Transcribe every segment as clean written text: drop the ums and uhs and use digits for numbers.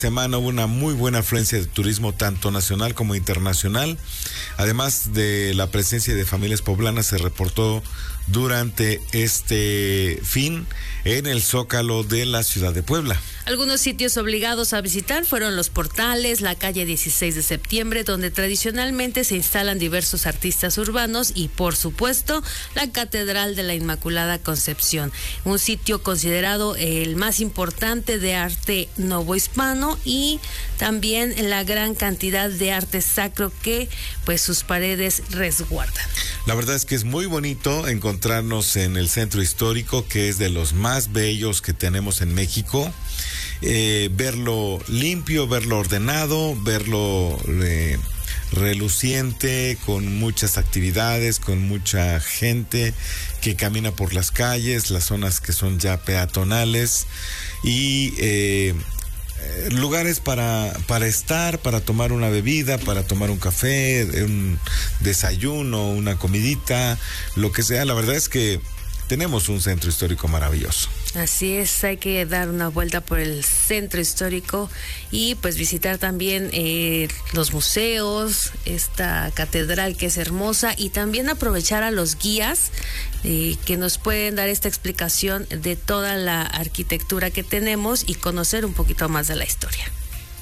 Semana hubo una muy buena afluencia de turismo tanto nacional como internacional. Además de la presencia de familias poblanas, se reportó durante este fin en el Zócalo de la ciudad de Puebla. Algunos sitios obligados a visitar fueron los Portales, la calle 16 de septiembre, donde tradicionalmente se instalan diversos artistas urbanos, y por supuesto la Catedral de la Inmaculada Concepción, un sitio considerado el más importante de arte novohispano, y también la gran cantidad de arte sacro que pues sus paredes resguardan. La verdad es que es muy bonito encontrarnos en el centro histórico, que es de los más bellos que tenemos en México. Verlo limpio, verlo ordenado, verlo reluciente, con muchas actividades, con mucha gente que camina por las calles, las zonas que son ya peatonales, y lugares para estar, para tomar una bebida, para tomar un café, un desayuno, una comidita, lo que sea. La verdad es que tenemos un centro histórico maravilloso. Así es, hay que dar una vuelta por el centro histórico y pues visitar también los museos, esta catedral que es hermosa, y también aprovechar a los guías que nos pueden dar esta explicación de toda la arquitectura que tenemos y conocer un poquito más de la historia.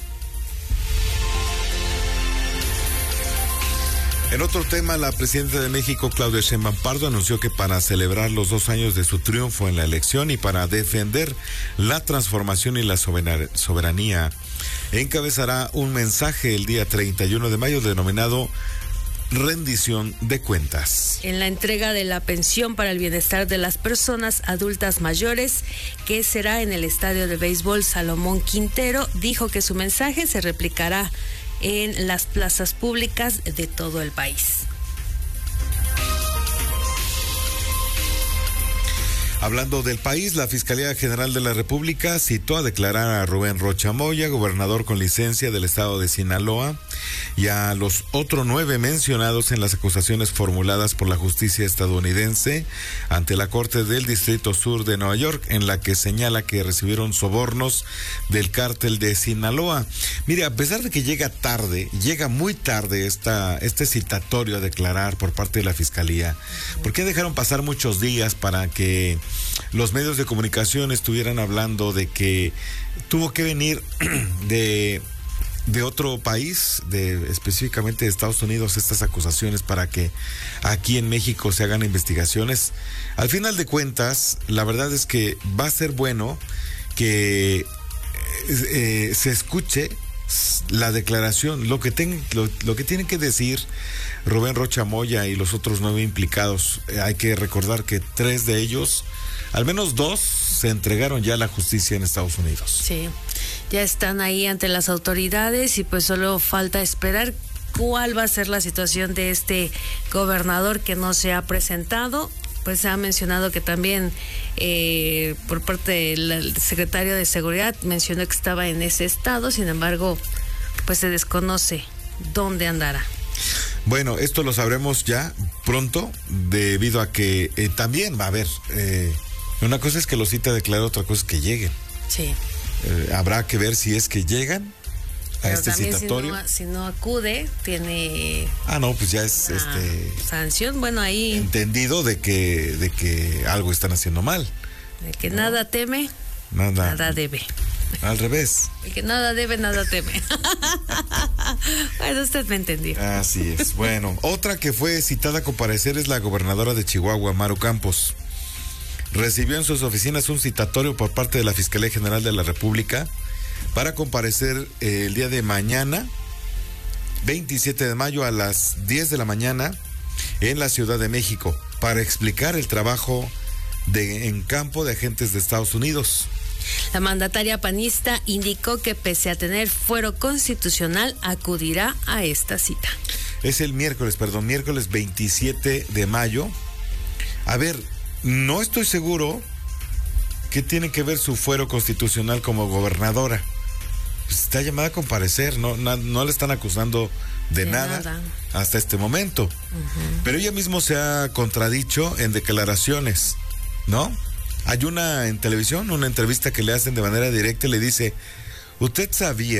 En otro tema, la presidenta de México, Claudia Sheinbaum Pardo, anunció que para celebrar los 2 años de su triunfo en la elección y para defender la transformación y la soberanía, encabezará un mensaje el día 31 de mayo denominado rendición de cuentas. En la entrega de la pensión para el bienestar de las personas adultas mayores, que será en el estadio de béisbol Salomón Quintero, dijo que su mensaje se replicará en las plazas públicas de todo el país. Hablando del país, la Fiscalía General de la República citó a declarar a Rubén Rocha Moya, gobernador con licencia del estado de Sinaloa, y a los otros 9 mencionados en las acusaciones formuladas por la justicia estadounidense ante la Corte del Distrito Sur de Nueva York, en la que señala que recibieron sobornos del cártel de Sinaloa. Mire, a pesar de que llega muy tarde este citatorio a declarar por parte de la Fiscalía, ¿por qué dejaron pasar muchos días para que los medios de comunicación estuvieran hablando de que tuvo que venir de otro país, específicamente de Estados Unidos, estas acusaciones para que aquí en México se hagan investigaciones? Al final de cuentas, la verdad es que va a ser bueno que se escuche la declaración, lo que tienen que decir Rubén Rocha Moya y los otros 9 implicados. Hay que recordar que 3 de ellos, al menos 2, se entregaron ya a la justicia en Estados Unidos. Sí, ya están ahí ante las autoridades y pues solo falta esperar cuál va a ser la situación de este gobernador que no se ha presentado. Pues se ha mencionado que también por parte del secretario de Seguridad mencionó que estaba en ese estado, sin embargo, pues se desconoce dónde andará. Bueno, esto lo sabremos ya pronto, debido a que también va a haber, una cosa es que lo cite a declarar, otra cosa es que lleguen. Sí. Habrá que ver si es que llegan a pero este citatorio. Si no acude, tiene... no, pues ya es sanción, bueno, ahí... entendido de que algo están haciendo mal. De que nada teme, nada debe. Al revés. De que nada debe, nada teme. Bueno, usted me entendió. Así es. Bueno, otra que fue citada a comparecer es la gobernadora de Chihuahua, Maru Campos. Recibió en sus oficinas un citatorio por parte de la Fiscalía General de la República para comparecer el día de mañana, 27 de mayo a las 10 de la mañana en la Ciudad de México, para explicar el trabajo en campo de agentes de Estados Unidos. La mandataria panista indicó que pese a tener fuero constitucional, acudirá a esta cita. Es el miércoles 27 de mayo. A ver, no estoy seguro qué tiene que ver su fuero constitucional como gobernadora. Pues está llamada a comparecer, no le están acusando de nada hasta este momento. Uh-huh. Pero ella misma se ha contradicho en declaraciones, ¿no? Hay en televisión, una entrevista que le hacen de manera directa y le dice: ¿Usted sabía